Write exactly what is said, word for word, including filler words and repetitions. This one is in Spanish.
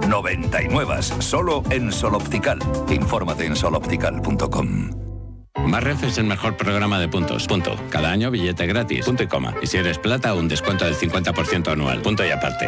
noventa y nueve, solo en Sol Optical. Infórmate en sol optical punto com. Marref es el mejor programa de puntos. Punto. Cada año billete gratis. Punto y coma. Y si eres plata, un descuento del cincuenta por ciento anual. Punto y aparte.